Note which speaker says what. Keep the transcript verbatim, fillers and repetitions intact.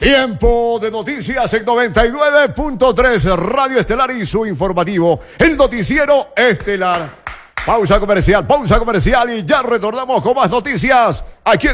Speaker 1: Tiempo de noticias en noventa y nueve punto tres Radio Estelar y su informativo, el noticiero estelar. Pausa comercial, pausa comercial y ya retornamos con más noticias aquí en